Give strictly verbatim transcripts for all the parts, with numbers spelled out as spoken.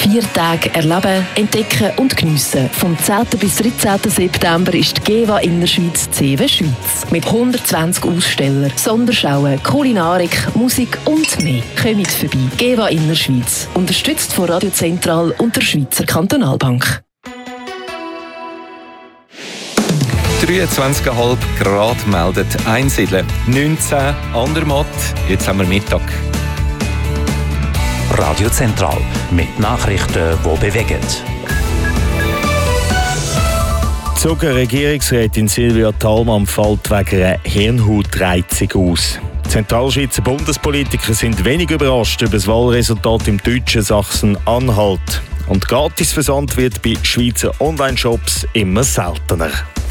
Vier Tage erleben, entdecken und geniessen. Vom zehnten bis dreizehnten September ist die GEWA Innerschweiz C W Schweiz. Mit hundertzwanzig Ausstellern, Sonderschauen, Kulinarik, Musik und mehr. Kommt vorbei. GEWA Innerschweiz. Unterstützt von Radio Zentral und der Schweizer Kantonalbank. dreiundzwanzig Komma fünf Grad meldet Einsiedeln. neunzehn Andermatt. Jetzt haben wir Mittag. Radio Zentral mit Nachrichten, die bewegen. Die Zuger Regierungsrätin Silvia Thalmann fällt wegen einer Hirnhautreizung aus. Die Zentralschweizer Bundespolitiker sind wenig überrascht über das Wahlresultat im deutschen Sachsen-Anhalt. Und Gratisversand wird bei Schweizer Online-Shops immer seltener.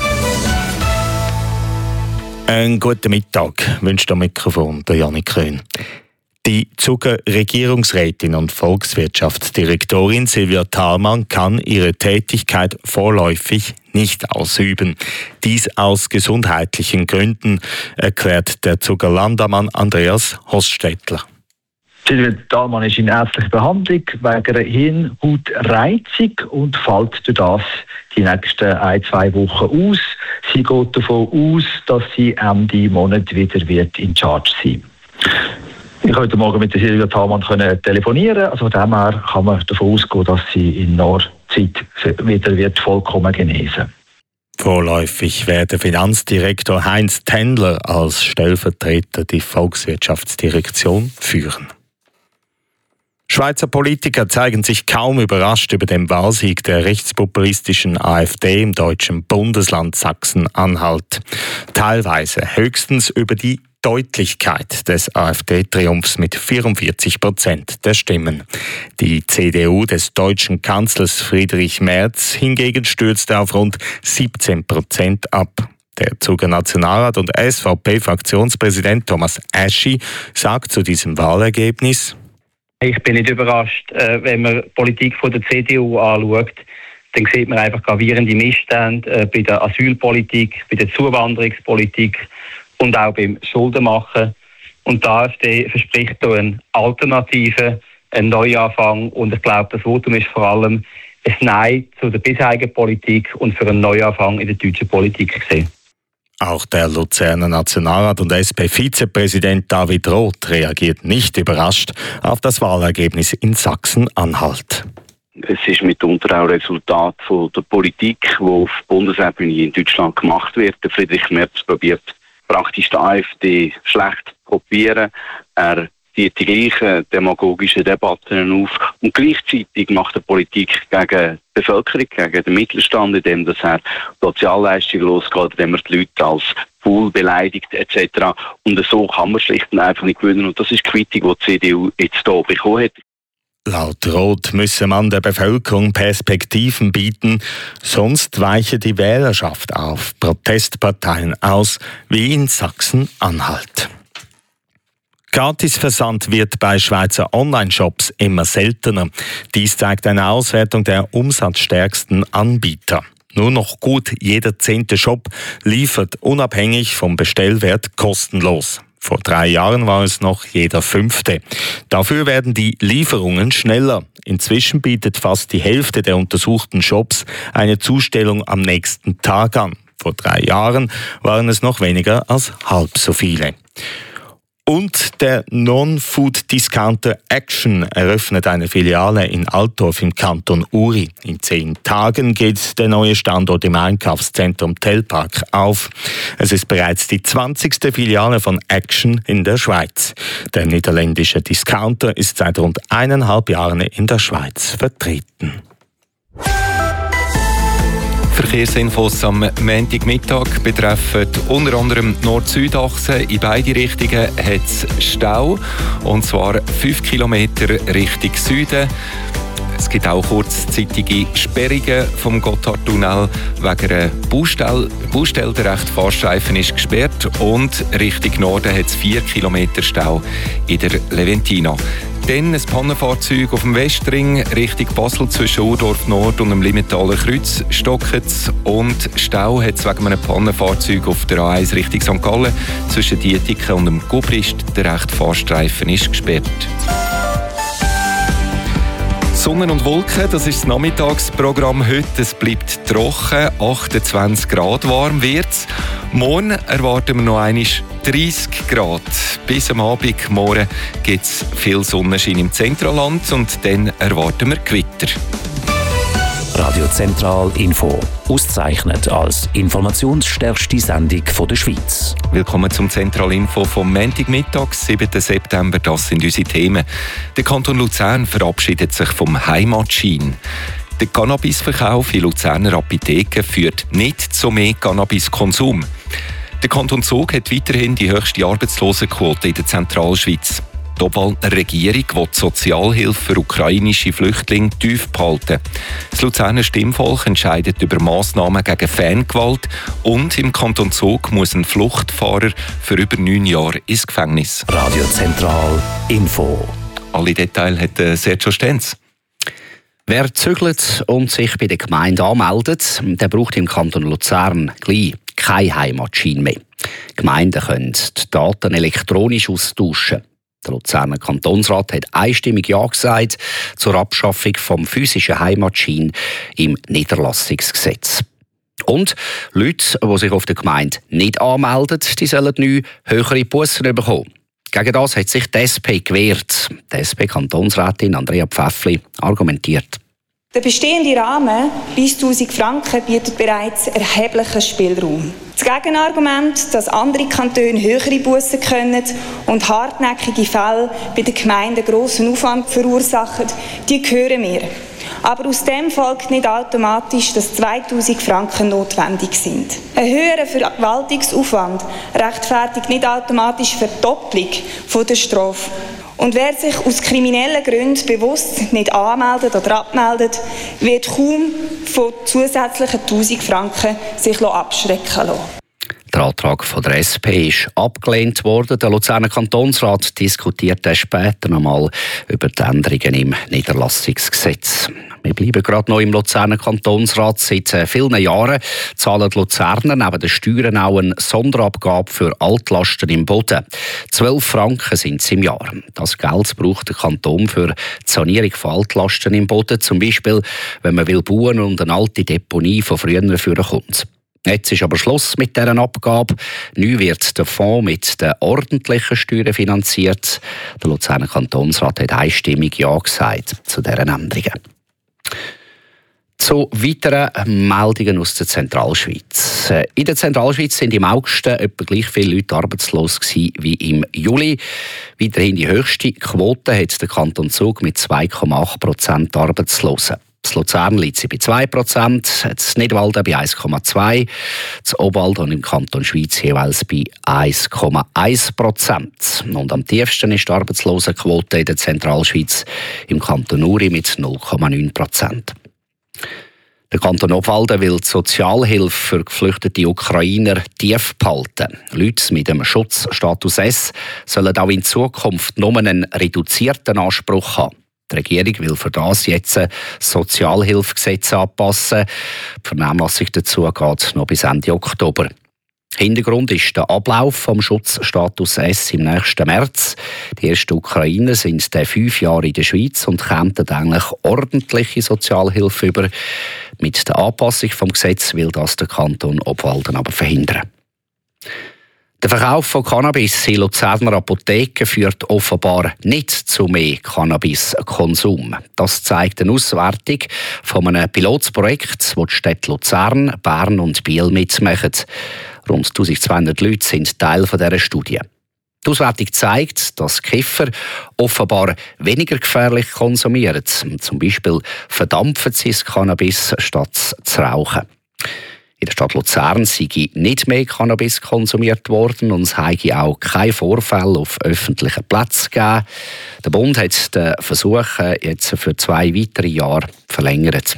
Einen guten Mittag wünscht am Mikrofon der Janik Köhn. Die Zuger Regierungsrätin und Volkswirtschaftsdirektorin Silvia Thalmann kann ihre Tätigkeit vorläufig nicht ausüben. Dies aus gesundheitlichen Gründen, erklärt der Zuger Landammann Andreas Hosstädtler. Silvia Thalmann ist in ärztlicher Behandlung wegen einer Hirnhautreizung und fällt durch das die nächsten ein, zwei Wochen aus. Sie geht davon aus, dass sie Ende Monat wieder wird in Charge sein wird. Ich konnte heute Morgen mit der Silvia Thalmann telefonieren. Also von dem her kann man davon ausgehen, dass sie in naher Zeit wieder wird vollkommen genesen. Vorläufig werde Finanzdirektor Heinz Tendler als Stellvertreter die Volkswirtschaftsdirektion führen. Schweizer Politiker zeigen sich kaum überrascht über den Wahlsieg der rechtspopulistischen AfD im deutschen Bundesland Sachsen-Anhalt. Teilweise höchstens über die Deutlichkeit des AfD-Triumphs mit vierundvierzig Prozent der Stimmen. Die C D U des deutschen Kanzlers Friedrich Merz hingegen stürzte auf rund siebzehn Prozent ab. Der Zuger Nationalrat und S V P-Fraktionspräsident Thomas Aschi sagt zu diesem Wahlergebnis: Ich bin nicht überrascht, wenn man die Politik von der C D U anschaut. Dann sieht man einfach gravierende Missstände bei der Asylpolitik, bei der Zuwanderungspolitik und auch beim Schuldenmachen. Und die AfD verspricht hier eine Alternative, einen Neuanfang. Und ich glaube, das Votum ist vor allem ein Nein zu der bisherigen Politik und für einen Neuanfang in der deutschen Politik gesehen. Auch der Luzerner Nationalrat und S P-Vizepräsident David Roth reagiert nicht überrascht auf das Wahlergebnis in Sachsen-Anhalt. Es ist mitunter auch Resultat von der Politik, die auf Bundesebene in Deutschland gemacht wird. Der Friedrich Merz probiert praktisch die AfD schlecht zu kopieren. Er zieht die gleichen demagogischen Debatten auf und gleichzeitig macht er Politik gegen die Bevölkerung, gegen den Mittelstand, indem dass er Sozialleistungen losgeht, indem er die Leute als faul beleidigt et cetera. Und so kann man schlicht und einfach nicht gewinnen. Und das ist die Quittung, die die C D U jetzt hier bekommen hat. Laut Roth müsse man der Bevölkerung Perspektiven bieten, sonst weiche die Wählerschaft auf Protestparteien aus, wie in Sachsen-Anhalt. Gratisversand wird bei Schweizer Online-Shops immer seltener. Dies zeigt eine Auswertung der umsatzstärksten Anbieter. Nur noch gut jeder zehnte Shop liefert unabhängig vom Bestellwert kostenlos. Vor drei Jahren war es noch jeder fünfte. Dafür werden die Lieferungen schneller. Inzwischen bietet fast die Hälfte der untersuchten Shops eine Zustellung am nächsten Tag an. Vor drei Jahren waren es noch weniger als halb so viele. Und der Non-Food-Discounter Action eröffnet eine Filiale in Altdorf im Kanton Uri. In zehn Tagen geht der neue Standort im Einkaufszentrum Telpark auf. Es ist bereits die zwanzigste Filiale von Action in der Schweiz. Der niederländische Discounter ist seit rund eineinhalb Jahren in der Schweiz vertreten. Verkehrsinfos am Montagmittag betreffen unter anderem Nord-Süd-Achse. In beide Richtungen hat es Stau, und zwar fünf Kilometer Richtung Süden. Es gibt auch kurzzeitige Sperrungen vom Gotthardtunnel wegen einer Baustelle. Baustelle, der rechte Fahrstreifen ist gesperrt, und Richtung Norden hat es vier Kilometer Stau in der Leventina. Dann ein Pannenfahrzeug auf dem Westring Richtung Basel zwischen Urdorf Nord und dem Limmetaler Kreuz stockt, und Stau hat es wegen einem Pannenfahrzeug auf der A eins Richtung Sankt Gallen zwischen Dietiken und dem Gubrist. Der rechte Fahrstreifen ist gesperrt. Sonne und Wolken, das ist das Nachmittagsprogramm heute. Es bleibt trocken, achtundzwanzig Grad warm wird's. Morgen erwarten wir noch einmal dreißig Grad. Bis am Abend morgen gibt es viel Sonnenschein im Zentralland und dann erwarten wir Gewitter. Radio Zentral Info, ausgezeichnet als informationsstärkste Sendung der Schweiz. Willkommen zum Zentral Info vom Montagmittag, siebten September. Das sind unsere Themen. Der Kanton Luzern verabschiedet sich vom Heimatschein. Der Cannabisverkauf in Luzerner Apotheken führt nicht zu mehr Cannabiskonsum. Der Kanton Zug hat weiterhin die höchste Arbeitslosenquote in der Zentralschweiz. Die Obwaldner Regierung will die Sozialhilfe für ukrainische Flüchtlinge tief behalten. Das Luzerner Stimmvolk entscheidet über Massnahmen gegen Fangewalt und im Kanton Zug muss ein Fluchtfahrer für über neun Jahre ins Gefängnis. Radio Zentral Info. Alle Details hat Sergio Stenz. Wer zügelt und sich bei der Gemeinde anmeldet, der braucht im Kanton Luzern gleich keinen Heimatschein mehr. Die Gemeinden können die Daten elektronisch austauschen. Der Luzerner Kantonsrat hat einstimmig Ja gesagt zur Abschaffung vom physischen Heimatschein im Niederlassungsgesetz. Und Leute, die sich auf der Gemeinde nicht anmelden, die sollen neu höhere Bussen bekommen. Gegen das hat sich die S P gewehrt. Die S P-Kantonsrätin Andrea Pfäffli argumentiert. Der bestehende Rahmen bis tausend Franken bietet bereits erheblichen Spielraum. Das Gegenargument, dass andere Kantone höhere Bussen können und hartnäckige Fälle bei den Gemeinden grossen Aufwand verursachen, die hören wir. Aber aus dem folgt nicht automatisch, dass zweitausend Franken notwendig sind. Ein höherer Verwaltungsaufwand rechtfertigt nicht automatisch Verdopplung der Strafe. Und wer sich aus kriminellen Gründen bewusst nicht anmeldet oder abmeldet, wird kaum von zusätzlichen tausend Franken sich abschrecken lassen. Der Antrag von der S P ist abgelehnt worden. Der Luzerner Kantonsrat diskutiert später noch einmal über die Änderungen im Niederlassungsgesetz. Wir bleiben gerade noch im Luzerner Kantonsrat. Seit vielen Jahren zahlen die Luzerner neben den Steuern auch eine Sonderabgabe für Altlasten im Boden. Zwölf Franken sind es im Jahr. Das Geld braucht der Kanton für die Sanierung von Altlasten im Boden. Zum Beispiel, wenn man will bauen und eine alte Deponie von früher führen kommt. Jetzt ist aber Schluss mit dieser Abgabe. Neu wird der Fonds mit den ordentlichen Steuern finanziert. Der Luzerner Kantonsrat hat einstimmig Ja gesagt zu diesen Änderungen. Zu weiteren Meldungen aus der Zentralschweiz. In der Zentralschweiz sind im August etwa gleich viele Leute arbeitslos gewesen wie im Juli. Weiterhin die höchste Quote hat der Kanton Zug mit zwei Komma acht Prozent Arbeitslosen. Das Luzern liegt sie bei zwei Prozent, das Nidwalden bei eins Komma zwei, das Obwalden und im Kanton Schweiz jeweils bei eins Komma eins Prozent. Und am tiefsten ist die Arbeitslosenquote in der Zentralschweiz im Kanton Uri mit null Komma neun Prozent. Der Kanton Obwalden will die Sozialhilfe für geflüchtete Ukrainer tief behalten. Leute mit dem Schutzstatus S sollen auch in Zukunft nur einen reduzierten Anspruch haben. Die Regierung will für das jetzt das Sozialhilfegesetz anpassen. Die Vernehmlassung dazu geht noch bis Ende Oktober. Hintergrund ist der Ablauf vom Schutzstatus S im nächsten März. Die ersten Ukrainer sind dann fünf Jahre in der Schweiz und kämen eigentlich ordentliche Sozialhilfe über. Mit der Anpassung vom Gesetz will das der Kanton Obwalden aber verhindern. Der Verkauf von Cannabis in Luzerner Apotheken führt offenbar nicht zu mehr Cannabiskonsum. Das zeigt eine Auswertung von einem Pilotprojekt, das die Städte Luzern, Bern und Biel mitmachen. Rund eintausendzweihundert Leute sind Teil dieser Studie. Die Auswertung zeigt, dass Kiffer offenbar weniger gefährlich konsumieren. Zum Beispiel verdampfen sie das Cannabis statt zu rauchen. In der Stadt Luzern sei nicht mehr Cannabis konsumiert worden und es habe auch keine Vorfälle auf öffentlichen Plätzen gegeben. Der Bund hat den Versuch jetzt für zwei weitere Jahre verlängert.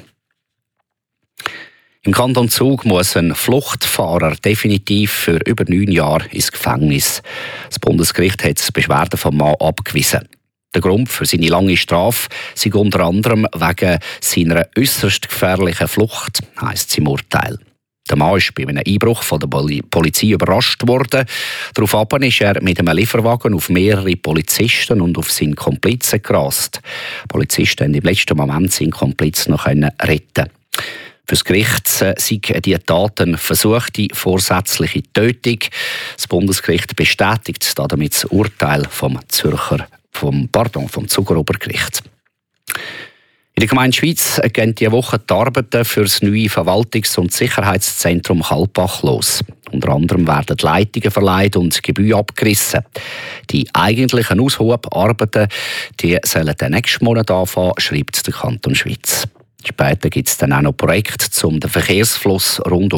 Im Kanton Zug muss ein Fluchtfahrer definitiv für über neun Jahre ins Gefängnis. Das Bundesgericht hat die Beschwerde vom Mann abgewiesen. Der Grund für seine lange Strafe sei unter anderem wegen seiner äußerst gefährlichen Flucht, heisst es im Urteil. Der Mann ist bei einem Einbruch von der Polizei überrascht worden. Daraufhin ist er mit einem Lieferwagen auf mehrere Polizisten und auf seinen Komplizen gerast. Die Polizisten konnten im letzten Moment seinen Komplizen noch retten. Für das Gericht sei die Tat eine versuchte vorsätzliche Tötung. Das Bundesgericht bestätigt damit das Urteil vom Zürcher, vom, pardon, vom Zugerobergericht. In der Gemeinde Schwyz gehen diese Woche die Arbeiten für das neue Verwaltungs- und Sicherheitszentrum Halbach los. Unter anderem werden die Leitungen verleiht und Gebäude abgerissen. Die eigentlichen Aushubarbeiten die sollen den nächsten Monat anfangen, schreibt der Kanton Schwyz. Später gibt es dann auch noch Projekte, um den Verkehrsfluss rund